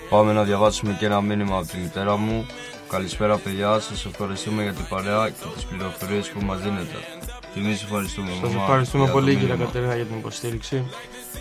Πάμε να διαβάσουμε και ένα μήνυμα από τη μητέρα μου. Καλησπέρα παιδιά, σας ευχαριστούμε για την παρέα και τις πληροφορίες που μας δίνετε. Και εμείς ευχαριστούμε. Σας ευχαριστούμε πολύ κύριε Κατερίνα για την υποστήριξη.